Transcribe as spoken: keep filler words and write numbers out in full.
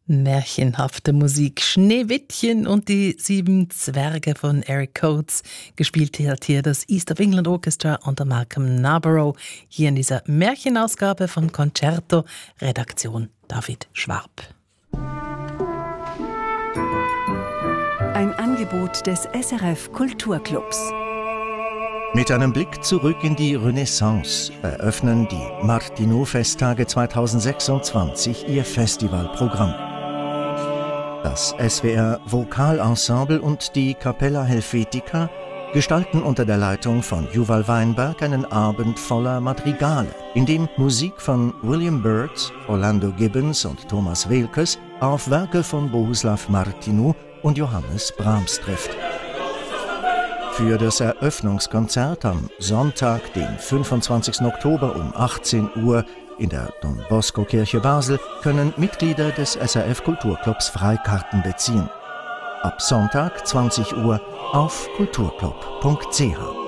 Märchenhafte Musik, Schneewittchen und die sieben Zwerge von Eric Coates. Gespielt hat hier das East of England Orchestra unter Malcolm Narborough. Hier in dieser Märchenausgabe von Concerto, Redaktion David Schwab. Ein Angebot des S R F Kulturclubs. Mit einem Blick zurück in die Renaissance eröffnen die Martineau-Festtage zweitausendsechsundzwanzig ihr Festivalprogramm. Das S W R Vokalensemble und die Capella Helvetica gestalten unter der Leitung von Juval Weinberg einen Abend voller Madrigale, in dem Musik von William Byrd, Orlando Gibbons und Thomas Weelkes auf Werke von Bohuslav Martineau und Johannes Brahms trifft. Für das Eröffnungskonzert am Sonntag, den fünfundzwanzigsten Oktober um achtzehn Uhr in der Don Bosco Kirche Basel, können Mitglieder des S R F Kulturclubs Freikarten beziehen. Ab Sonntag zwanzig Uhr auf kulturclub punkt c h.